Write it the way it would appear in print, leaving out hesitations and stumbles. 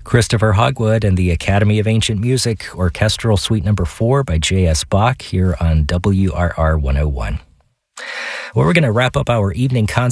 Christopher Hogwood and the Academy of Ancient Music, Orchestral Suite No. 4 by J.S. Bach here on WRR 101. Well, we're going to wrap up our evening concert